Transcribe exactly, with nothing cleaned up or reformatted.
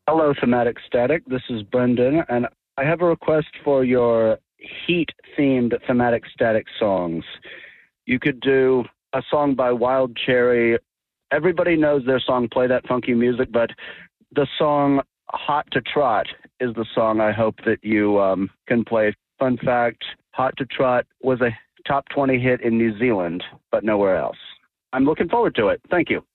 Hello, Thematic Static. This is Brendan, and I have a request for your heat-themed Thematic Static songs. You could do a song by Wild Cherry. Everybody knows their song, Play That Funky Music, but the song Hot to Trot is the song I hope that you um, can play. Fun fact, Hot to Trot was a top twenty hit in New Zealand, but nowhere else. I'm looking forward to it. Thank you.